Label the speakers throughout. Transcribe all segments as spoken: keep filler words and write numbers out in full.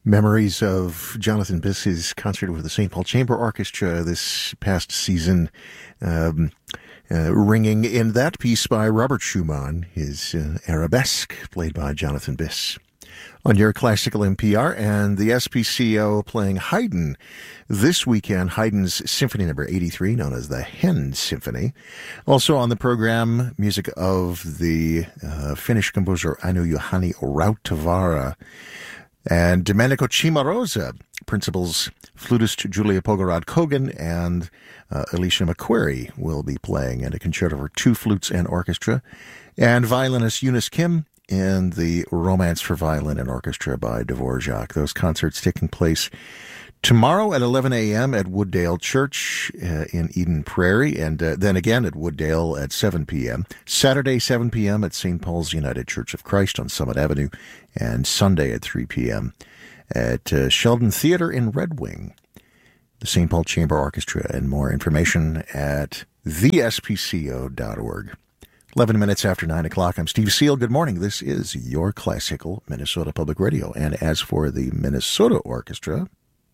Speaker 1: Memories of Jonathan Biss's concert with the Saint Paul Chamber Orchestra this past season, um, uh, ringing in that piece by Robert Schumann, his uh, arabesque, played by Jonathan Biss. On your classical N P R, and the S P C O playing Haydn this weekend, Haydn's Symphony Number eighty-three, known as the Hen Symphony. Also on the program, music of the uh, Finnish composer Anu-Juhani Rautavaara. And Domenico Cimarosa, principals flutist Julia Pogorod-Kogan and uh, Alicia McQuarrie will be playing in a concerto for two flutes and orchestra. And violinist Eunice Kim in the Romance for Violin and Orchestra by Dvorak. Those concerts taking place tomorrow at eleven a.m. at Wooddale Church uh, in Eden Prairie, and uh, then again at Wooddale at seven p.m. Saturday, seven p.m. at Saint Paul's United Church of Christ on Summit Avenue, and Sunday at three p.m. at uh, Sheldon Theater in Red Wing. The Saint Paul Chamber Orchestra, and more information at the s p c o dot org. eleven minutes after nine o'clock, I'm Steve Seal. Good morning. This is your classical Minnesota Public Radio. And as for the Minnesota Orchestra...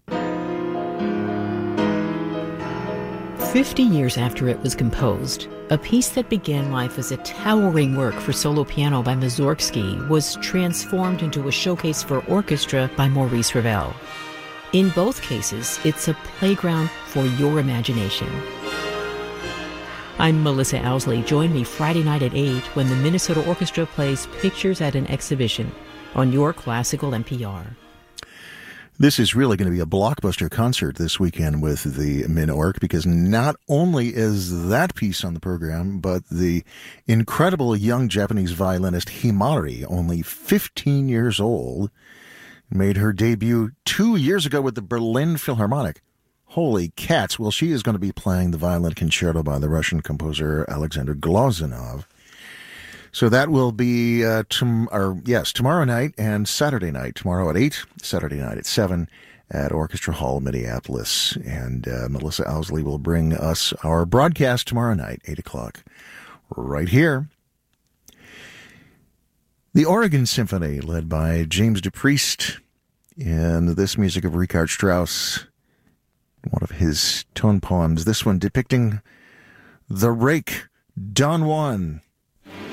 Speaker 2: Fifty years after it was composed, a piece that began life as a towering work for solo piano by Mussorgsky was transformed into a showcase for orchestra by Maurice Ravel. In both cases, it's a playground for your imagination. I'm Melissa Owsley. Join me Friday night at eight when the Minnesota Orchestra plays Pictures at an Exhibition on your classical N P R.
Speaker 1: This is really going to be a blockbuster concert this weekend with the Min-Orc, because not only is that piece on the program, but the incredible young Japanese violinist Himari, only fifteen years old, made her debut two years ago with the Berlin Philharmonic. Holy cats. Well, she is going to be playing the violin concerto by the Russian composer Alexander Glazunov. So that will be, uh, tom- or, yes, tomorrow night and Saturday night. Tomorrow at eight, Saturday night at seven at Orchestra Hall, Minneapolis. And uh, Melissa Owsley will bring us our broadcast tomorrow night, eight o'clock, right here. The Oregon Symphony, led by James DePriest, and this music of Richard Strauss, one of his tone poems, this one depicting the rake, Don Juan.